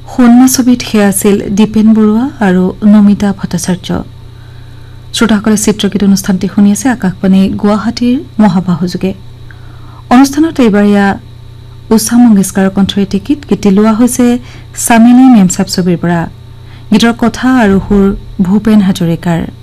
সোণমা ছবিত সেয়া আছিল দীপেন বৰুৱা আৰু নমিতা ভট্টাচাৰ্য শ্ৰোতাসকলে চিত্ৰগীত অনুষ্ঠানটি শুনি আছে আকাশবাণী গুৱাহাটীৰ মহাবাহুযোগে অনুষ্ঠানত এইবাৰ উষা মংগেশকাৰৰ কণ্ঠৰে গীত লোৱা হৈছে চামেলি মেমচাপ ছবিৰ পৰা গীতৰ কথা আৰু সুৰ ভূপেন হাজৰিকাৰ